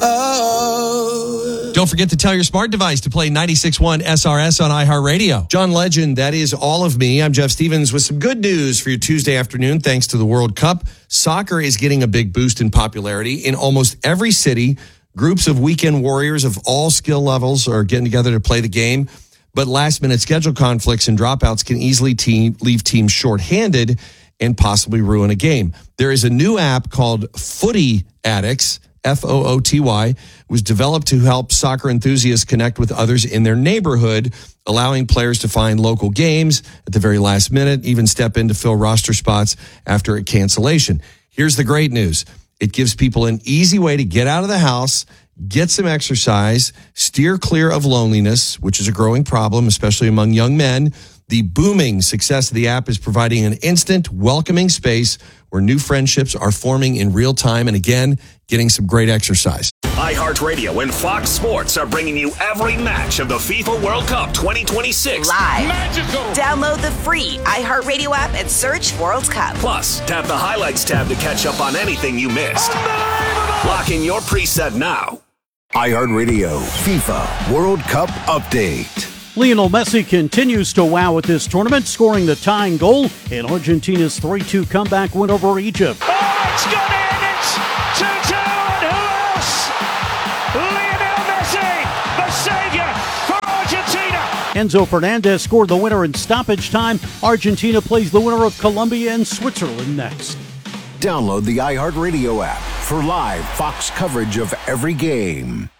Oh. Don't forget to tell your smart device to play 96.1 SRS on iHeartRadio. John Legend, that is all of me. I'm Jeff Stevens with some good news for your Tuesday afternoon. Thanks to the World Cup, soccer is getting a big boost in popularity. In almost every city, groups of weekend warriors of all skill levels are getting together to play the game. But last-minute schedule conflicts and dropouts can easily leave teams shorthanded and possibly ruin a game. There is a new app called Footy Addicts, Footy, was developed to help soccer enthusiasts connect with others in their neighborhood, allowing players to find local games at the very last minute, even step in to fill roster spots after a cancellation. Here's the great news. It gives people an easy way to get out of the house, get some exercise, steer clear of loneliness, which is a growing problem, especially among young men. The booming success of the app is providing an instant, welcoming space where new friendships are forming in real time and, again, getting some great exercise. iHeartRadio and Fox Sports are bringing you every match of the FIFA World Cup 2026. Live. Magical. Download the free iHeartRadio app and search World Cup. Plus, tap the Highlights tab to catch up on anything you missed. Lock in your preset now. iHeartRadio FIFA World Cup Update. Lionel Messi continues to wow at this tournament, scoring the tying goal in Argentina's 3-2 comeback win over Egypt. Oh, it's gone in! It's 2-2, and who else? Lionel Messi, the saviour for Argentina! Enzo Fernandez scored the winner in stoppage time. Argentina plays the winner of Colombia and Switzerland next. Download the iHeartRadio app for live Fox coverage of every game.